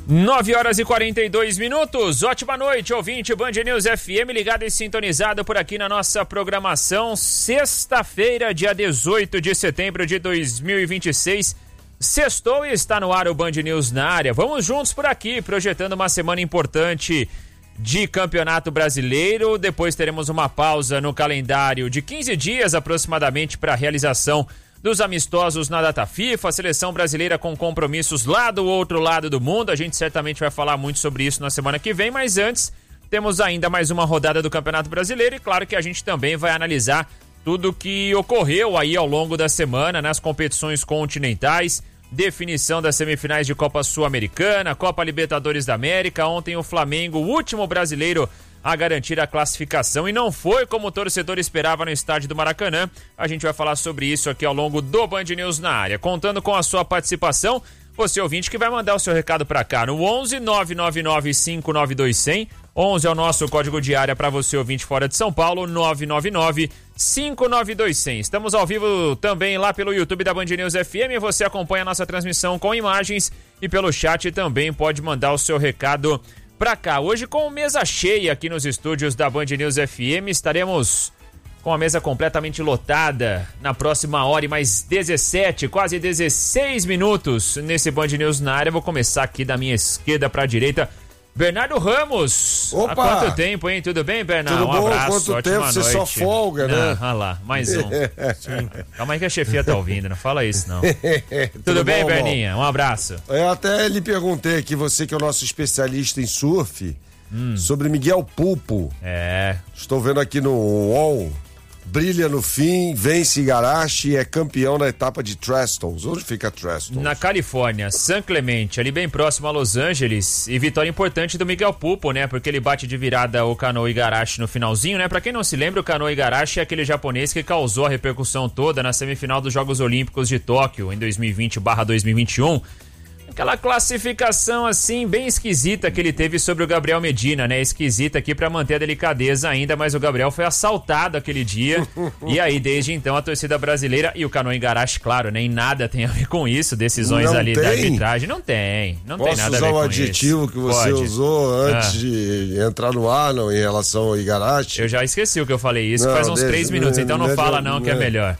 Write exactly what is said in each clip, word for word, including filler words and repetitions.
nove horas e quarenta e dois minutos, ótima noite, ouvinte Band News F M, ligado e sintonizado por aqui na nossa programação, sexta-feira, dia dezoito de setembro de dois mil e vinte e seis, sextou e está no ar o Band News na área. Vamos juntos por aqui, projetando uma semana importante de Campeonato Brasileiro, depois teremos uma pausa no calendário de quinze dias aproximadamente para a realização dos amistosos na data FIFA, a seleção brasileira com compromissos lá do outro lado do mundo. A gente certamente vai falar muito sobre isso na semana que vem, mas antes temos ainda mais uma rodada do Campeonato Brasileiro e claro que a gente também vai analisar tudo que ocorreu aí ao longo da semana nas competições continentais, definição das semifinais de Copa Sul-Americana, Copa Libertadores da América. Ontem o Flamengo, o último brasileiro a garantir a classificação, e não foi como o torcedor esperava no estádio do Maracanã. A gente vai falar sobre isso aqui ao longo do Band News na área, contando com a sua participação, você ouvinte que vai mandar o seu recado para cá no onze nove nove nove cinco nove dois zero zero, onze é o nosso código de área para você ouvinte fora de São Paulo, nove nove nove cinco nove dois zero zero. Estamos ao vivo também lá pelo YouTube da Band News F M, você acompanha a nossa transmissão com imagens e pelo chat também pode mandar o seu recado pra cá. Hoje com mesa cheia aqui nos estúdios da Band News F M, estaremos com a mesa completamente lotada na próxima hora e mais dezessete, quase dezesseis minutos nesse Band News na área. Vou começar aqui da minha esquerda pra direita. Bernardo Ramos. Opa! Há quanto tempo, hein? Tudo bem, Bernardo? Tudo um bom? abraço, Quanto ótima tempo? noite. Você só folga, né? Olha lá, mais um. Sim. Calma aí que a chefia tá ouvindo, não fala isso não. Tudo, Tudo bem, bom, Berninha? Um abraço. Eu até lhe perguntei aqui, você que é o nosso especialista em surf, hum. sobre Miguel Pulpo. É. Estou vendo aqui no U O L. Brilha no fim, vence Igarashi e é campeão na etapa de Trestles. Onde fica Trestles? Na Califórnia, San Clemente, ali bem próximo a Los Angeles. E vitória importante do Miguel Pulpo, né? Porque ele bate de virada o Kanoa Igarashi no finalzinho, né? Pra quem não se lembra, o Kanoa Igarashi é aquele japonês que causou a repercussão toda na semifinal dos Jogos Olímpicos de Tóquio em dois mil e vinte barra dois mil e vinte e um. Aquela classificação assim bem esquisita que ele teve sobre o Gabriel Medina, né? Esquisita aqui pra manter a delicadeza ainda, mas o Gabriel foi assaltado aquele dia. E aí, desde então, a torcida brasileira e o Kanoa Igarashi, claro, nem nada tem a ver com isso, decisões não ali tem? da arbitragem. Não tem, não Posso tem nada a ver com usar o adjetivo isso. que você Pode. usou antes ah. de entrar no ar, não, em relação ao Igarashi? Eu já esqueci o que eu falei isso, não, faz uns desde, três minutos, então não desde, fala não, desde, que é melhor.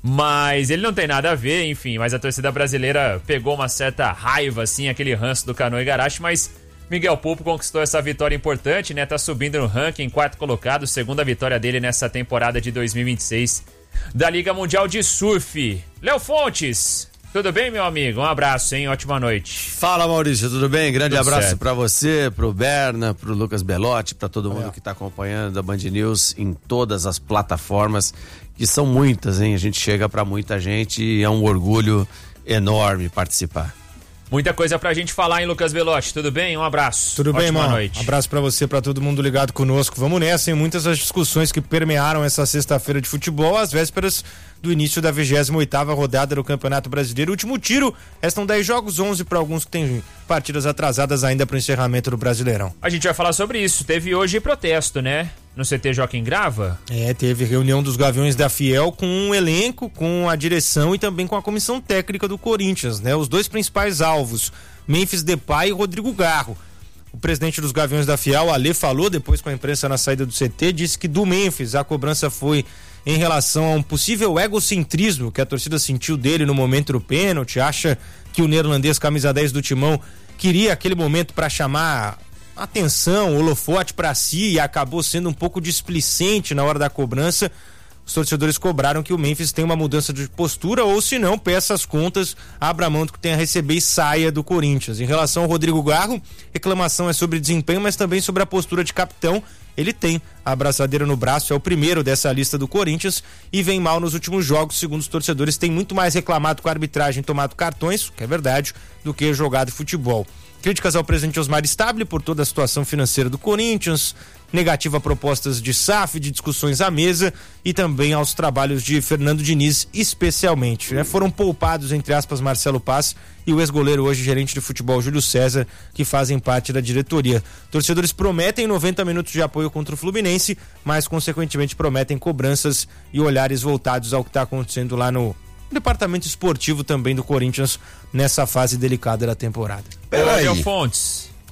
Mas ele não tem nada a ver, enfim, mas a torcida brasileira pegou uma certa raiva, assim, aquele ranço do Kanoa Igarashi, mas Miguel Pulpo conquistou essa vitória importante, né? Tá subindo no ranking, quarto colocado, segunda vitória dele nessa temporada de dois mil e vinte e seis da Liga Mundial de Surf. Léo Fontes, tudo bem, meu amigo? Um abraço, hein? Ótima noite. Fala, Maurício, tudo bem? Grande tudo abraço certo. Pra você, pro Berna, pro Lucas Belotti, pra todo mundo é. que tá acompanhando a Band News em todas as plataformas, que são muitas, hein? A gente chega pra muita gente e é um orgulho enorme participar. Muita coisa pra gente falar, hein, Lucas Belotti? Tudo bem? Um abraço. Tudo bem, Ótima irmão? noite. Abraço pra você, pra todo mundo ligado conosco. Vamos nessa, hein? Muitas das discussões que permearam essa sexta-feira de futebol, às vésperas do início da vigésima oitava rodada do Campeonato Brasileiro. Último tiro, restam dez jogos, onze para alguns que têm partidas atrasadas ainda para o encerramento do Brasileirão. A gente vai falar sobre isso. Teve hoje protesto, né? No C T Joaquim Grava? É, teve reunião dos Gaviões da Fiel com o elenco, com a direção e também com a comissão técnica do Corinthians, né? Os dois principais alvos, Memphis Depay e Rodrigo Garro. O presidente dos Gaviões da Fiel, Alê, falou depois com a imprensa na saída do C T, disse que do Memphis a cobrança foi em relação a um possível egocentrismo que a torcida sentiu dele no momento do pênalti, acha que o neerlandês camisa dez do Timão queria aquele momento para chamar atenção, holofote para si e acabou sendo um pouco displicente na hora da cobrança. Os torcedores cobraram que o Memphis tenha uma mudança de postura ou, se não, peça as contas, abra mão do que tem a receber e saia do Corinthians. Em relação ao Rodrigo Garro, reclamação é sobre desempenho, mas também sobre a postura de capitão. Ele tem a abraçadeira no braço, é o primeiro dessa lista do Corinthians e vem mal nos últimos jogos, segundo os torcedores, tem muito mais reclamado com a arbitragem, tomado cartões, que é verdade, do que jogado futebol. Críticas ao presidente Osmar Stabile por toda a situação financeira do Corinthians, negativa a propostas de S A F, de discussões à mesa e também aos trabalhos de Fernando Diniz, especialmente. Né? Foram poupados, entre aspas, Marcelo Paz e o ex-goleiro, hoje gerente de futebol, Júlio César, que fazem parte da diretoria. Torcedores prometem noventa minutos de apoio contra o Fluminense, mas consequentemente prometem cobranças e olhares voltados ao que está acontecendo lá no departamento esportivo também do Corinthians nessa fase delicada da temporada. Peraí, Fontes.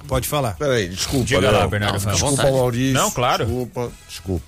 Pode falar. Peraí, desculpa. Diga Léo. lá, Bernardo. Não, desculpa, vontade. Maurício. Não, claro. Desculpa, desculpa.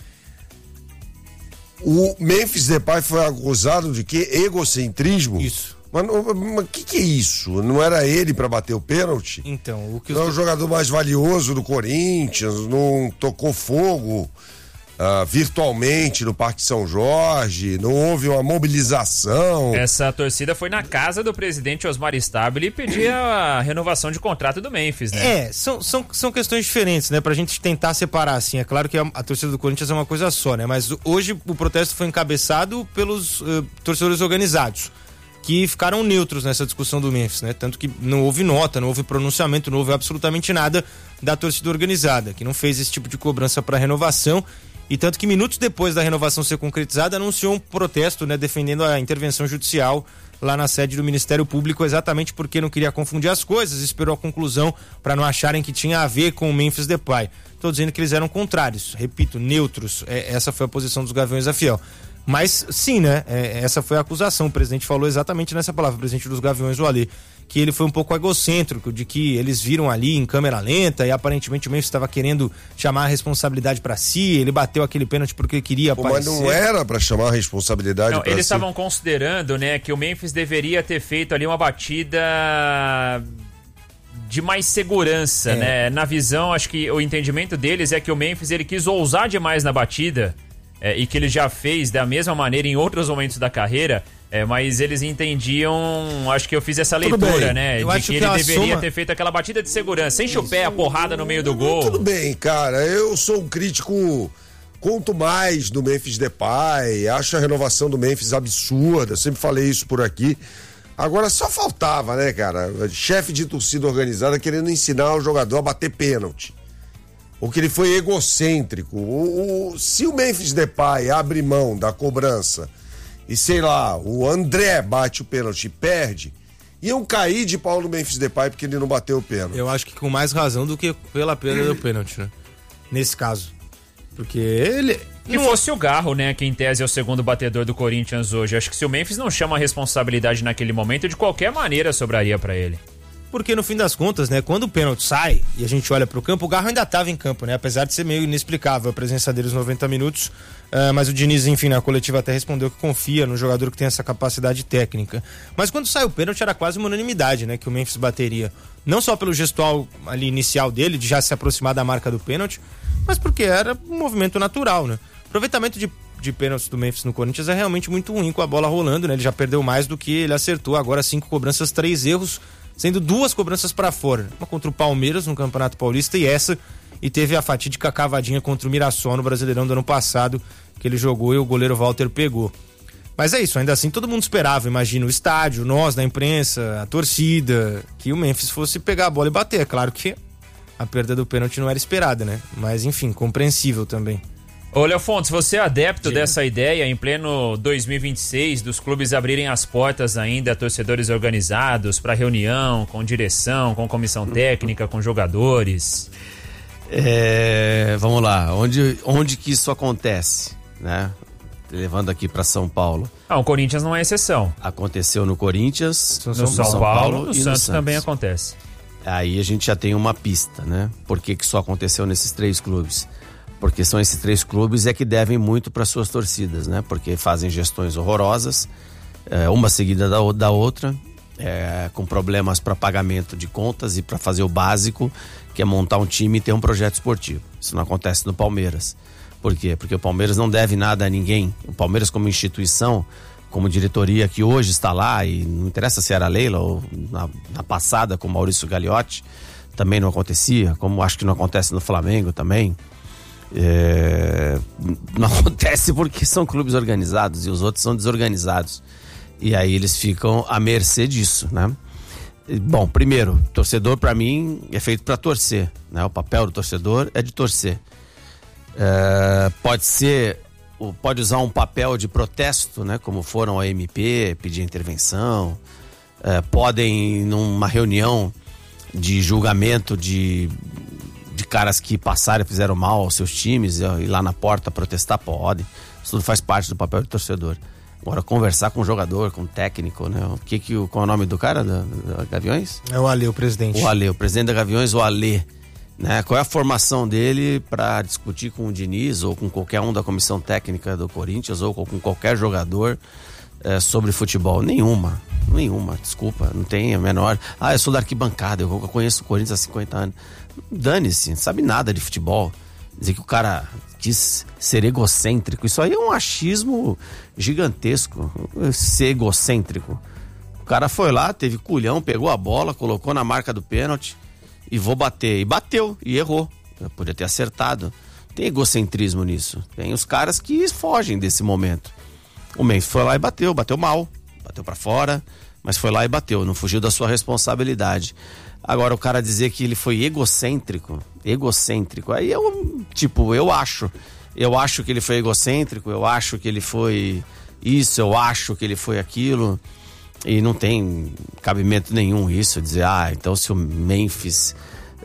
O Memphis Depay foi acusado de quê? Egocentrismo? Isso. Mas o que, que é isso? Não era ele pra bater o pênalti? Então, o que Não é o os... jogador mais valioso do Corinthians, não tocou fogo uh, virtualmente no Parque São Jorge, não houve uma mobilização. Essa torcida foi na casa do presidente Osmar Stabile e pedia a renovação de contrato do Memphis, né? É, são, são, são questões diferentes, né? Pra gente tentar separar, assim. É claro que a, a torcida do Corinthians é uma coisa só, né? Mas hoje o protesto foi encabeçado pelos uh, torcedores organizados, que ficaram neutros nessa discussão do Memphis, né? Tanto que não houve nota, não houve pronunciamento, não houve absolutamente nada da torcida organizada, que não fez esse tipo de cobrança para renovação, e tanto que minutos depois da renovação ser concretizada, anunciou um protesto, né, defendendo a intervenção judicial lá na sede do Ministério Público, exatamente porque não queria confundir as coisas, esperou a conclusão para não acharem que tinha a ver com o Memphis Depay. Estou dizendo que eles eram contrários, repito, neutros. É, essa foi a posição dos Gaviões da Fiel. Mas sim, né? É, essa foi a acusação. O presidente falou exatamente nessa palavra, o presidente dos Gaviões, o Alê, que ele foi um pouco egocêntrico, de que eles viram ali em câmera lenta e aparentemente o Memphis estava querendo chamar a responsabilidade para si, ele bateu aquele pênalti porque ele queria Pô, aparecer. mas não era para chamar a responsabilidade para si. Eles estavam considerando, né, que o Memphis deveria ter feito ali uma batida de mais segurança, é. né? Na visão, acho que o entendimento deles é que o Memphis ele quis ousar demais na batida. É, e que ele já fez da mesma maneira em outros momentos da carreira, é, mas eles entendiam, acho que eu fiz essa leitura, né? Eu de acho que, que ele deveria soma... ter feito aquela batida de segurança, enche o pé, a porrada no meio do gol. Tudo bem, cara, eu sou um crítico quanto mais do Memphis Depay, acho a renovação do Memphis absurda, sempre falei isso por aqui. Agora só faltava, né, cara, chefe de torcida organizada querendo ensinar o jogador a bater pênalti. O que ele foi egocêntrico. O, o, se o Memphis Depay abre mão da cobrança e, sei lá, o André bate o pênalti e perde, iam cair de pau no Memphis Depay porque ele não bateu o pênalti. Eu acho que com mais razão do que pela perda do pênalti, né? Nesse caso. Porque ele... Que não... fosse o Garro, né, que em tese é o segundo batedor do Corinthians hoje. Acho que se o Memphis não chama a responsabilidade naquele momento, de qualquer maneira sobraria pra ele. Porque no fim das contas, né, quando o pênalti sai e a gente olha pro campo, o Garro ainda estava em campo, né, apesar de ser meio inexplicável a presença dele nos noventa minutos, uh, mas o Diniz, enfim, na coletiva até respondeu que confia no jogador que tem essa capacidade técnica. Mas quando sai o pênalti era quase uma unanimidade, né, que o Memphis bateria, não só pelo gestual ali inicial dele, de já se aproximar da marca do pênalti, mas porque era um movimento natural, né. Aproveitamento de de pênaltis do Memphis no Corinthians é realmente muito ruim com a bola rolando, né, ele já perdeu mais do que ele acertou, agora cinco cobranças, três erros, sendo duas cobranças para fora, uma contra o Palmeiras no Campeonato Paulista e essa, e teve a fatídica cavadinha contra o Mirassol no Brasileirão do ano passado, que ele jogou e o goleiro Walter pegou. Mas é isso, ainda assim todo mundo esperava, imagina, o estádio, nós da imprensa, a torcida, que o Memphis fosse pegar a bola e bater. É claro que a perda do pênalti não era esperada, né? Mas enfim, compreensível também. Ô, Léo Fontes, você é adepto Diga. dessa ideia em pleno dois mil e vinte e seis, dos clubes abrirem as portas ainda a torcedores organizados para reunião, com direção, com comissão técnica, com jogadores? É, vamos lá, onde, onde que isso acontece, né? Levando aqui para São Paulo. Ah, o Corinthians não é exceção. Aconteceu no Corinthians, No no São, São Paulo, Paulo no e no Santos Santos. também acontece. Aí a gente já tem uma pista, né? Por que que só aconteceu nesses três clubes? Porque são esses três clubes é que devem muito para suas torcidas, né? Porque fazem gestões horrorosas, é, uma seguida da, da outra, é, com problemas para pagamento de contas e para fazer o básico, que é montar um time e ter um projeto esportivo. Isso não acontece no Palmeiras. Por quê? Porque o Palmeiras não deve nada a ninguém. O Palmeiras como instituição, como diretoria que hoje está lá, e não interessa se era a Leila ou na, na passada com o Maurício Gagliotti, também não acontecia, como acho que não acontece no Flamengo também. É, não acontece porque são clubes organizados e os outros são desorganizados, e aí eles ficam à mercê disso, né? Bom, primeiro, torcedor para mim é feito para torcer, né? O papel do torcedor é de torcer. É, pode ser, pode usar um papel de protesto, né? Como foram a M P, pedir intervenção, é, podem numa reunião de julgamento de de caras que passaram e fizeram mal aos seus times, ir lá na porta protestar, podem. Isso tudo faz parte do papel do torcedor. Agora, conversar com o jogador, com o técnico, né? O que que, qual é o nome do cara da, da Gaviões? É o Ale, o presidente. O Ale, o presidente da Gaviões, o Ale. Né? Qual é a formação dele para discutir com o Diniz ou com qualquer um da comissão técnica do Corinthians ou com qualquer jogador é, sobre futebol? Nenhuma, nenhuma, desculpa, não tem a menor. Ah, eu sou da arquibancada, eu conheço o Corinthians há cinquenta anos. Dane-se, não sabe nada de futebol. Dizer que o cara quis ser egocêntrico, isso aí é um achismo gigantesco, ser egocêntrico. O cara foi lá, teve culhão, pegou a bola, colocou na marca do pênalti e vou bater. E bateu, e errou. Eu podia ter acertado. Tem egocentrismo nisso. Tem os caras que fogem desse momento. O Memphis foi lá e bateu, bateu mal, bateu pra fora, mas foi lá e bateu, não fugiu da sua responsabilidade. Agora, o cara dizer que ele foi egocêntrico, egocêntrico, aí eu, tipo, eu acho, eu acho que ele foi egocêntrico, eu acho que ele foi isso, eu acho que ele foi aquilo, e não tem cabimento nenhum isso, dizer, ah, então se o Memphis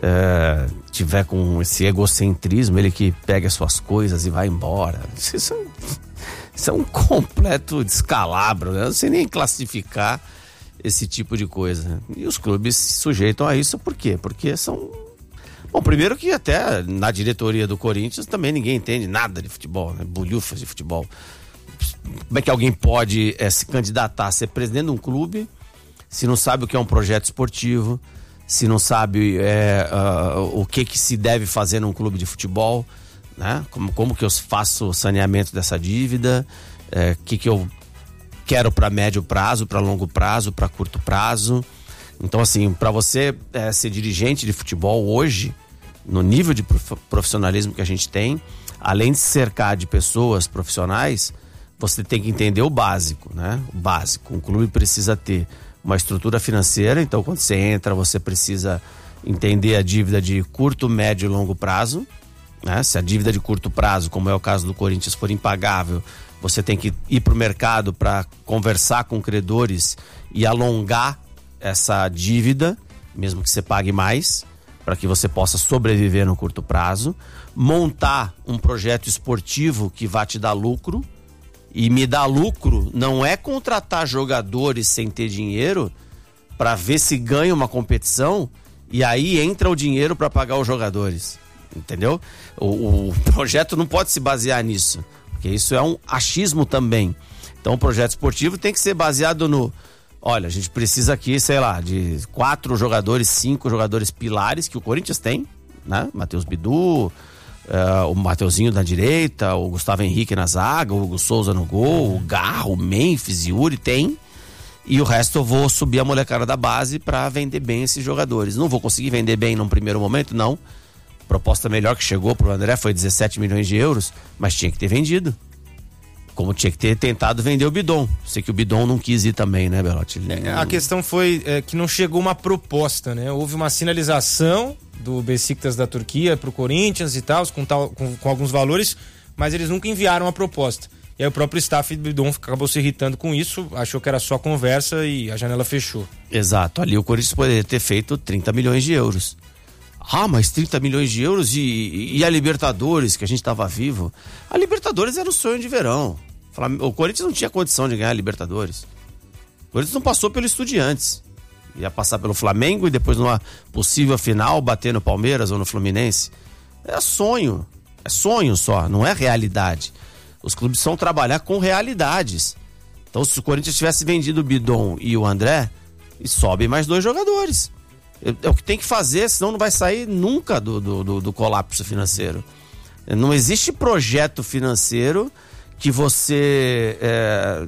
é, tiver com esse egocentrismo, ele que pega as suas coisas e vai embora, isso, isso é um completo descalabro, né? Eu não sei nem classificar esse tipo de coisa. E os clubes se sujeitam a isso por quê? Porque são... Bom, primeiro que até na diretoria do Corinthians também ninguém entende nada de futebol, né? Bulhufas de futebol. Como é que alguém pode é, se candidatar a ser presidente de um clube se não sabe o que é um projeto esportivo, se não sabe é, uh, o que que se deve fazer num clube de futebol, né? Como, como que eu faço o saneamento dessa dívida, o é, que que eu quero para médio prazo, para longo prazo, para curto prazo. Então, assim, para você é, ser dirigente de futebol hoje, no nível de profissionalismo que a gente tem, além de se cercar de pessoas profissionais, você tem que entender o básico, né? O básico. Um clube precisa ter uma estrutura financeira, então quando você entra, você precisa entender a dívida de curto, médio e longo prazo, né? Se a dívida de curto prazo, como é o caso do Corinthians, for impagável, você tem que ir para o mercado para conversar com credores e alongar essa dívida, mesmo que você pague mais, para que você possa sobreviver no curto prazo. Montar um projeto esportivo que vá te dar lucro. E me dar lucro não é contratar jogadores sem ter dinheiro para ver se ganha uma competição e aí entra o dinheiro para pagar os jogadores. Entendeu? O, o projeto não pode se basear nisso. Porque isso é um achismo também. Então o projeto esportivo tem que ser baseado no... Olha, a gente precisa aqui, sei lá, de quatro jogadores, cinco jogadores pilares que o Corinthians tem, né? Matheus Bidu, uh, o Mateuzinho na direita, o Gustavo Henrique na zaga, o Hugo Souza no gol, o Garro, o Memphis, Yuri tem. E o resto eu vou subir a molecada da base para vender bem esses jogadores. Não vou conseguir vender bem num primeiro momento, não. Proposta melhor que chegou pro André foi dezessete milhões de euros, mas tinha que ter vendido. Como tinha que ter tentado vender o Bidon. Sei que o Bidon não quis ir também, né, Belotti? É, a questão foi é, que não chegou uma proposta, né? Houve uma sinalização do Besiktas da Turquia pro Corinthians e tal, com, tal com, com alguns valores, mas eles nunca enviaram a proposta. E aí o próprio staff do Bidon acabou se irritando com isso, achou que era só conversa e a janela fechou. Exato, ali o Corinthians poderia ter feito trinta milhões de euros. Ah, mas trinta milhões de euros e, e a Libertadores, que a gente estava vivo. A Libertadores era o sonho de verão. O Corinthians não tinha condição de ganhar a Libertadores. O Corinthians não passou pelo Estudiantes. Ia passar pelo Flamengo e depois numa possível final bater no Palmeiras ou no Fluminense. É sonho. É sonho só, não é realidade. Os clubes são trabalhar com realidades. Então se o Corinthians tivesse vendido o Bidon e o André, sobe mais dois jogadores. É o que tem que fazer, senão não vai sair nunca do, do, do, do colapso financeiro. Não existe projeto financeiro que você é,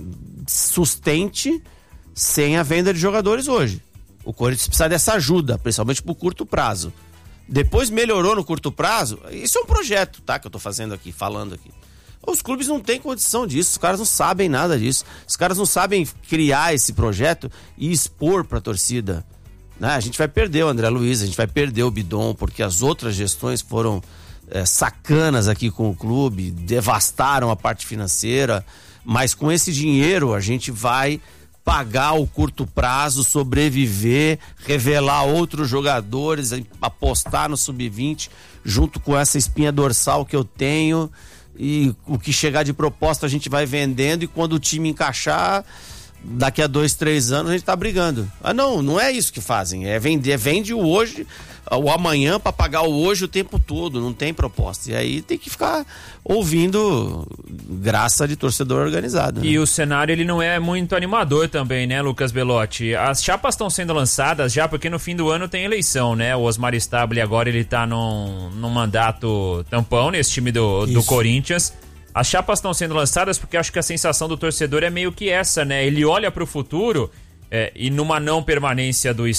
sustente sem a venda de jogadores hoje. O Corinthians precisa dessa ajuda, principalmente pro curto prazo. Depois melhorou no curto prazo, isso é um projeto, tá? Que eu tô fazendo aqui, falando aqui. Os clubes não têm condição disso, os caras não sabem nada disso. Os caras não sabem criar esse projeto e expor pra torcida. A gente vai perder o André Luiz, a gente vai perder o Bidon, porque as outras gestões foram é, sacanas aqui com o clube, devastaram a parte financeira, mas com esse dinheiro a gente vai pagar o curto prazo, sobreviver, revelar outros jogadores, apostar no sub vinte, junto com essa espinha dorsal que eu tenho, e o que chegar de proposta a gente vai vendendo, e quando o time encaixar, daqui a dois, três anos a gente tá brigando. Ah, não, não é isso que fazem, é vender, vende o hoje, o amanhã para pagar o hoje o tempo todo, não tem proposta. E aí tem que ficar ouvindo graça de torcedor organizado. Né? E o cenário ele não é muito animador também, né, Lucas Belotti? As chapas estão sendo lançadas já, porque no fim do ano tem eleição, né? O Osmar Stabile agora ele tá num, num mandato tampão nesse time do, do Corinthians. As chapas estão sendo lançadas porque acho que a sensação do torcedor é meio que essa, né? Ele olha pro futuro é, e numa não permanência do,